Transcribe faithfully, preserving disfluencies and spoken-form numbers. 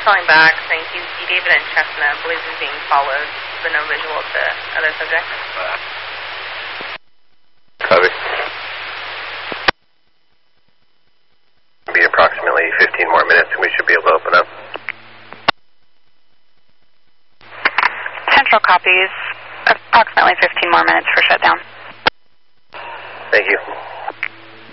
calling back saying he's D David and Chestnut believes he's being followed, but no visual to other subjects. Copy. Be approximately fifteen more minutes and we should be able to open up. Central copies. Approximately fifteen more minutes for shutdown. Thank you.